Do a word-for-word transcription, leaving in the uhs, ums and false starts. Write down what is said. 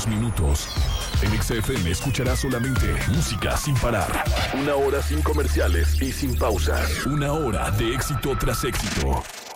dos minutos. En X F M escucharás solamente música sin parar. Una hora sin comerciales y sin pausas. Una hora de éxito tras éxito.